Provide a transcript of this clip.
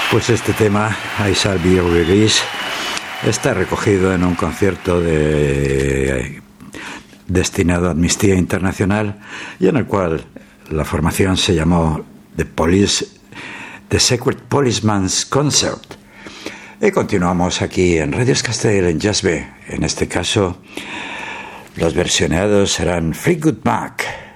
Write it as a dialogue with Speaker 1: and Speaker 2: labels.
Speaker 1: Pues este tema, I Shall Be Your Release, está recogido en un concierto destinado a Amnistía Internacional y en el cual la formación se llamó The Secret Policeman's Concert. Y continuamos aquí en Radio Castell, en Jazz B. En este caso, los versionados serán Fleetwood Mac.